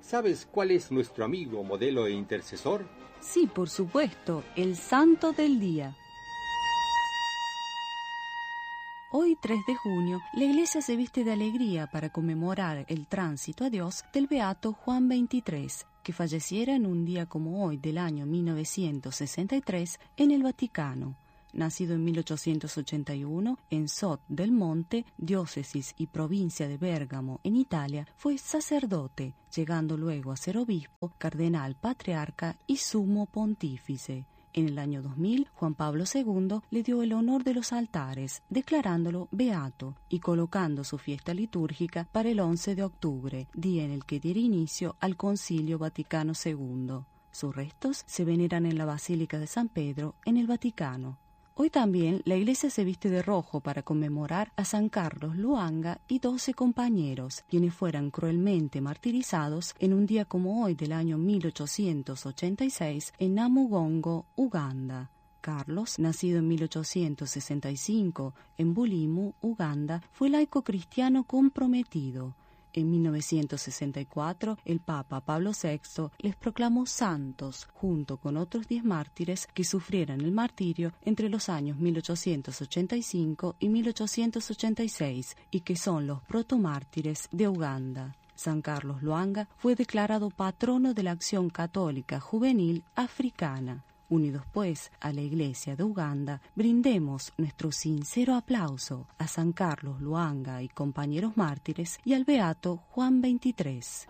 ¿Sabes cuál es nuestro amigo, modelo e intercesor? Sí, por supuesto, el santo del día. Hoy, 3 de junio, la Iglesia se viste de alegría para conmemorar el tránsito a Dios del beato Juan XXIII, que falleciera en un día como hoy del año 1963 en el Vaticano. Nacido en 1881 en Sot del Monte, diócesis y provincia de Bérgamo, en Italia, fue sacerdote, llegando luego a ser obispo, cardenal, patriarca y sumo pontífice. En el año 2000, Juan Pablo II le dio el honor de los altares, declarándolo beato y colocando su fiesta litúrgica para el 11 de octubre, día en el que diera inicio al Concilio Vaticano II. Sus restos se veneran en la Basílica de San Pedro, en el Vaticano. Hoy también la Iglesia se viste de rojo para conmemorar a San Carlos Luanga y 12 compañeros, quienes fueran cruelmente martirizados en un día como hoy del año 1886 en Namugongo, Uganda. Carlos, nacido en 1865 en Bulimu, Uganda, fue laico cristiano comprometido. En 1964, el Papa Pablo VI les proclamó santos, junto con otros 10 mártires que sufrieran el martirio entre los años 1885 y 1886, y que son los protomártires de Uganda. San Carlos Luanga fue declarado patrono de la acción católica juvenil africana. Unidos pues a la Iglesia de Uganda, brindemos nuestro sincero aplauso a San Carlos Luanga y compañeros mártires y al beato Juan XXIII.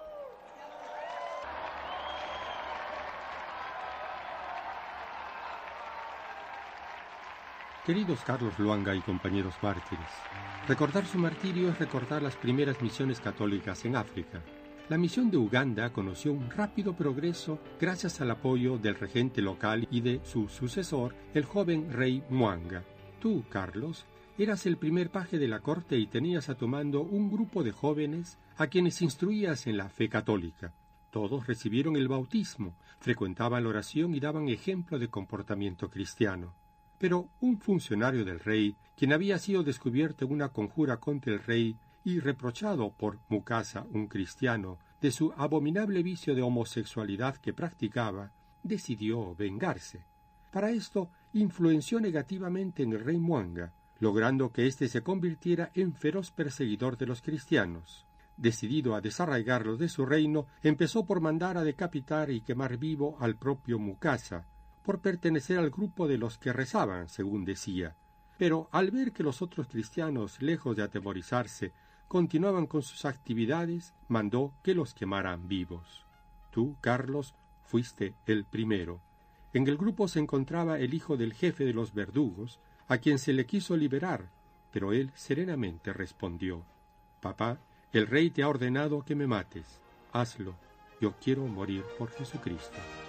Queridos Carlos Luanga y compañeros mártires, recordar su martirio es recordar las primeras misiones católicas en África. La misión de Uganda conoció un rápido progreso gracias al apoyo del regente local y de su sucesor, el joven rey Mwanga. Tú, Carlos, eras el primer paje de la corte y tenías a tu mando un grupo de jóvenes a quienes instruías en la fe católica. Todos recibieron el bautismo, frecuentaban la oración y daban ejemplo de comportamiento cristiano. Pero un funcionario del rey, quien había sido descubierto en una conjura contra el rey, y reprochado por Mukasa, un cristiano, de su abominable vicio de homosexualidad que practicaba, decidió vengarse. Para esto, influenció negativamente en el rey Mwanga, logrando que éste se convirtiera en feroz perseguidor de los cristianos. Decidido a desarraigarlos de su reino, empezó por mandar a decapitar y quemar vivo al propio Mukasa, por pertenecer al grupo de los que rezaban, según decía. Pero al ver que los otros cristianos, lejos de atemorizarse, continuaban con sus actividades, mandó que los quemaran vivos. Tú, Carlos, fuiste el primero. En el grupo se encontraba el hijo del jefe de los verdugos, a quien se le quiso liberar, pero él serenamente respondió: «Papá, el rey te ha ordenado que me mates. Hazlo. Yo quiero morir por Jesucristo».